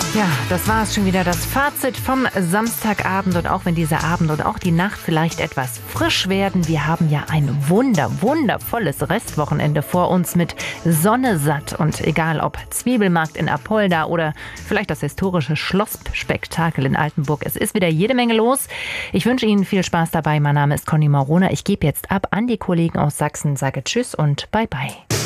Ja, das war es schon wieder, das Fazit vom Samstagabend. Und auch wenn dieser Abend und auch die Nacht vielleicht etwas frisch werden, wir haben ja ein wundervolles Restwochenende vor uns mit Sonne satt. Und egal ob Zwiebelmarkt in Apolda oder vielleicht das historische Schlossspektakel in Altenburg, es ist wieder jede Menge los. Ich wünsche Ihnen viel Spaß dabei. Mein Name ist Conny Maurona. Ich gebe jetzt ab an die Kollegen aus Sachsen, sage Tschüss und Bye-bye.